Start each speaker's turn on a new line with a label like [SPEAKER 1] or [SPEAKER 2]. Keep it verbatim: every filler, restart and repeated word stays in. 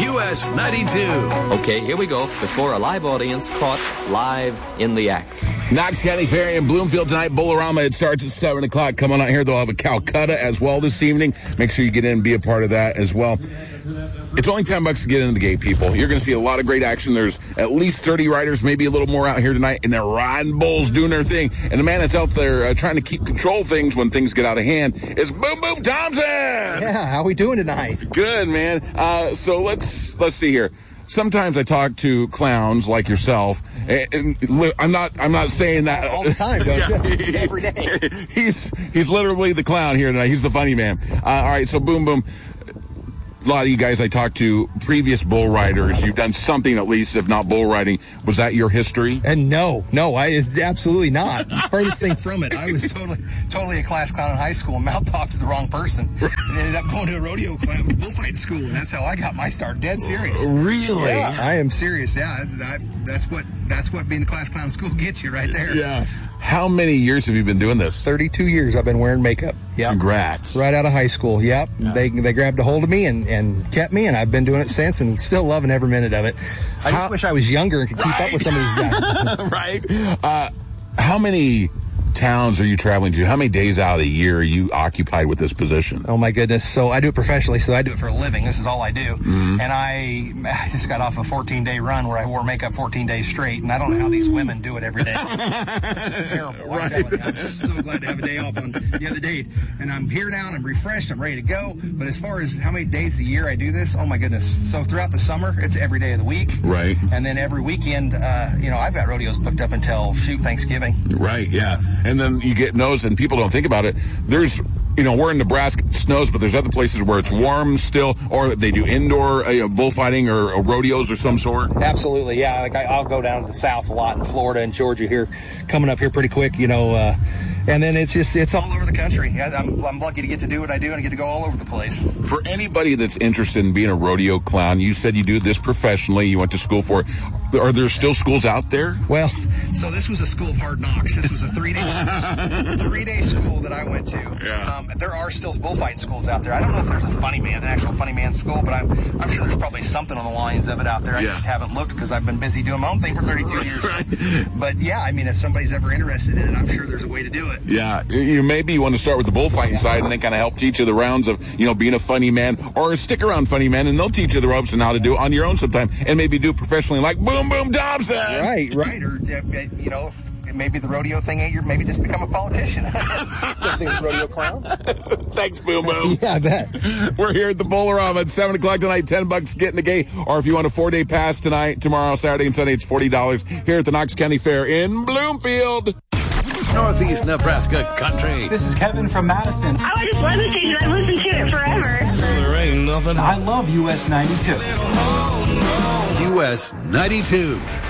[SPEAKER 1] U S ninety-two.
[SPEAKER 2] Okay, here we go. Before a live audience caught live in the act.
[SPEAKER 3] Knox County Fair in Bloomfield tonight. Bolorama, it starts at seven o'clock. Come on out here. They'll have a Calcutta as well this evening. Make sure you get in and be a part of that as well. It's only ten bucks to get into the gate, people. You're going to see a lot of great action. There's at least thirty riders, maybe a little more out here tonight, and they're riding bulls, doing their thing. And the man that's out there uh, trying to keep control things when things get out of hand is Boom Boom Thompson.
[SPEAKER 4] Yeah, how we doing tonight?
[SPEAKER 3] Good, man. Uh, so let's let's see here. Sometimes I talk to clowns like yourself, and, and I'm not I'm not saying that
[SPEAKER 4] all the time, don't
[SPEAKER 3] yeah.
[SPEAKER 4] you? Every day.
[SPEAKER 3] He's he's literally the clown here tonight. He's the funny man. Uh, all right, so Boom Boom. A lot of you guys I talked to, previous bull riders, you've done something at least, if not bull riding. Was that your history?
[SPEAKER 4] And no, no, I is absolutely not. The furthest thing from it. I was totally, totally a class clown in high school, mouth off to the wrong person, and ended up going to a rodeo clown bullfight school, and that's how I got my start. Dead serious.
[SPEAKER 3] Really?
[SPEAKER 4] Yeah, I am serious. Yeah, that's, I, that's what that's what being a class clown in school gets you right there.
[SPEAKER 3] Yeah. How many years have you been doing this?
[SPEAKER 4] thirty-two years I've been wearing makeup. Yep.
[SPEAKER 3] Congrats.
[SPEAKER 4] Right out of high school. Yep.
[SPEAKER 3] Yeah.
[SPEAKER 4] They they grabbed a hold of me and, and kept me, and I've been doing it since and still loving every minute of it. I
[SPEAKER 3] how,
[SPEAKER 4] just wish I was younger and could
[SPEAKER 3] right.
[SPEAKER 4] keep up with some of these guys.
[SPEAKER 3] Right. Uh, how many towns are you traveling to? How many days out of the year are you occupied with this position?
[SPEAKER 4] Oh my goodness. So I do it professionally, so I do it for a living. This is all I do.
[SPEAKER 3] Mm-hmm.
[SPEAKER 4] And I, I just got off a fourteen day run where I wore makeup fourteen days straight, and I don't know how these women do it every day. It's terrible.
[SPEAKER 3] Right.
[SPEAKER 4] I'm, telling you, I'm so glad to have a day off on the other day. And I'm here now, and I'm refreshed, I'm ready to go. But as far as how many days a year I do this, oh my goodness. So throughout the summer, it's every day of the week.
[SPEAKER 3] Right.
[SPEAKER 4] And then every weekend, uh, you know, I've got rodeos booked up until, shoot, Thanksgiving.
[SPEAKER 3] Right, yeah. And then you get knows, and people don't think about it. There's, you know, we're in Nebraska, it snows, but there's other places where it's warm still, or they do indoor uh, you know, bullfighting or, or rodeos or some sort.
[SPEAKER 4] Absolutely, yeah. Like I, I'll go down to the south a lot in Florida and Georgia here, coming up here pretty quick, you know. Uh, and then it's just, it's all over the country. I'm, I'm lucky to get to do what I do and I get to go all over the place.
[SPEAKER 3] For anybody that's interested in being a rodeo clown, you said you do this professionally, you went to school for it. Are there still schools out there?
[SPEAKER 4] Well, so this was a school of hard knocks. This was a three-day three-day school that I went to.
[SPEAKER 3] Yeah.
[SPEAKER 4] Um, there are still bullfighting schools out there. I don't know if there's a funny man, an actual funny man school, but I'm I'm sure there's probably something on the lines of it out there. I
[SPEAKER 3] yeah.
[SPEAKER 4] just haven't looked because I've been busy doing my own thing for thirty-two years.
[SPEAKER 3] Right.
[SPEAKER 4] But yeah, I mean, if somebody's ever interested in it, I'm sure there's a way to do it.
[SPEAKER 3] Yeah, you maybe you want to start with the bullfighting side and then kind of help teach you the rounds of, you know, being a funny man, or stick around funny man and they'll teach you the ropes and how to do it on your own sometime, and maybe do it professionally like Boom Boom Thompson.
[SPEAKER 4] Right, right. Or, uh, you know, if maybe the rodeo thing ain't your, maybe just become a politician. Something with rodeo clowns.
[SPEAKER 3] Thanks, Boom Boom.
[SPEAKER 4] Yeah, I bet.
[SPEAKER 3] We're here at the Bolorama at seven o'clock tonight, ten bucks to get in the gate. Or if you want a four-day pass tonight, tomorrow, Saturday, and Sunday, it's forty dollars here at the Knox County Fair in Bloomfield.
[SPEAKER 1] Northeast Nebraska Country.
[SPEAKER 5] This is Kevin from Madison.
[SPEAKER 6] Oh, I just love the station. I've listened to it forever.
[SPEAKER 1] There ain't nothing.
[SPEAKER 5] I love U S ninety-two.
[SPEAKER 1] U S ninety-two.